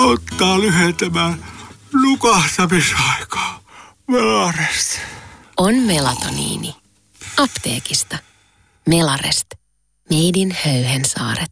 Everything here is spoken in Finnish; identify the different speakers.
Speaker 1: auttaa lyhentämään nukahtamisaikaa. Melarest.
Speaker 2: On melatoniini. Apteekista. Melarest. Made in Höyhensaaret.